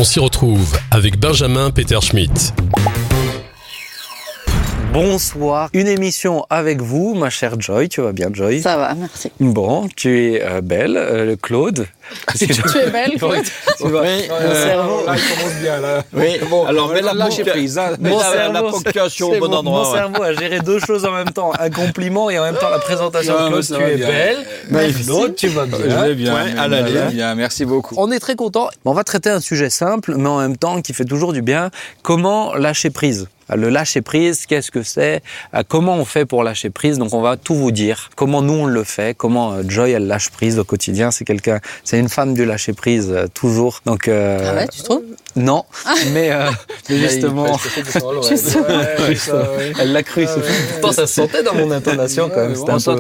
On s'y retrouve avec Benjamin Peterschmidt. Bonsoir, une émission avec vous, ma chère Joy. Tu vas bien, Joy? Ça va, merci. Bon, tu es belle, Claude. Tu es belle, Claude. Tu vois, mon cerveau. Là, il commence bien, là. Oui, Bon, alors mets la lâcher prise. Hein. Mets la ponctuation au bon endroit. Mon cerveau a géré deux choses en même temps. Un compliment et en même temps la présentation de Claude. Tu es belle. Claude, tu vas bien. Je vais bien. Ouais, à l'aller. Bien, merci beaucoup. On est très content. On va traiter un sujet simple, mais en même temps qui fait toujours du bien. Comment lâcher prise? Le lâcher prise, qu'est-ce que c'est? Comment on fait pour lâcher prise? Donc on va tout vous dire. Comment nous on le fait? Comment Joy elle lâche prise au quotidien? C'est une femme du lâcher prise toujours. Donc Ah ouais, tu trouves? non, mais justement, elle l'a cru. Pourtant ça se sentait dans mon intonation quand même. C'était un peu.